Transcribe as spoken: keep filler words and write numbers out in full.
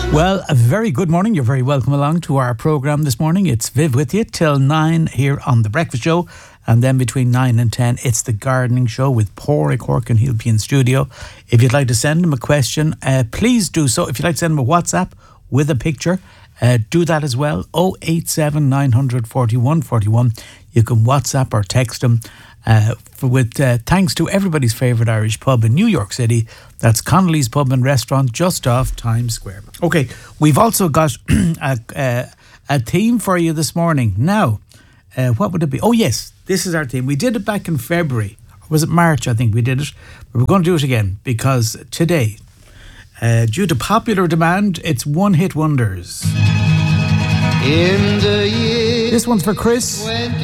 Well, a very good morning. You're very welcome along to our programme this morning. It's Viv with you till nine here on The Breakfast Show. And then between nine and ten, it's The Gardening Show with Pádraig Corkin. He'll be in studio. If you'd like to send him a question, uh, please do so. If you'd like to send him a WhatsApp with a picture, uh, do that as well. oh eight seven, nine four one, four one. You can WhatsApp or text him. Uh, for, with uh, thanks to everybody's favourite Irish pub in New York City. That's Connolly's Pub and Restaurant just off Times Square. Okay, we've also got a, a, a theme for you this morning. Now, uh, what would it be? Oh yes, this is our theme. We did it back in February. Or was it March? I think we did it. But we're going to do it again because today, uh, due to popular demand, it's One Hit Wonders. In the year This one's for Chris.